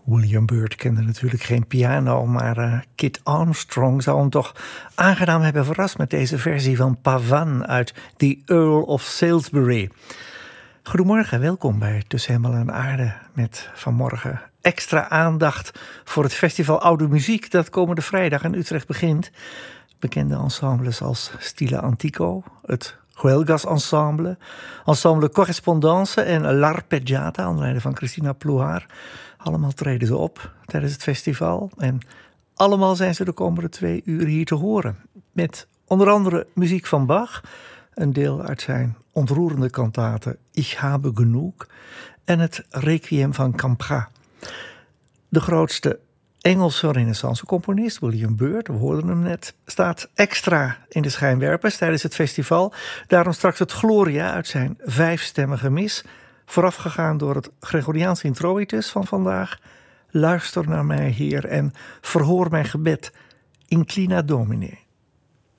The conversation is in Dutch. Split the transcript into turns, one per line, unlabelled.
William Byrd kende natuurlijk geen piano, maar Kit Armstrong zou hem toch aangenaam hebben verrast met deze versie van Pavan uit The Earl of Salisbury. Goedemorgen, welkom bij Tussen Hemel en Aarde met vanmorgen extra aandacht voor het festival Oude Muziek dat komende vrijdag in Utrecht begint. Bekende ensembles als Stile Antico, het Huelgas Ensemble, Ensemble Correspondance en L'Arpeggiata, onder leiding van Christina Plouhar. Allemaal treden ze op tijdens het festival en allemaal zijn ze de komende 2 uur hier te horen. Met onder andere muziek van Bach, een deel uit zijn ontroerende kantate Ich habe genug en het Requiem van Campra. De grootste Engelse renaissance-componist William Byrd, we hoorden hem net, staat extra in de schijnwerpers tijdens het festival. Daarom straks het Gloria uit zijn 5-stemmige mis, voorafgegaan door het Gregoriaans introitus van vandaag. Luister naar mij, Heer, en verhoor mijn gebed. Inclina Domine.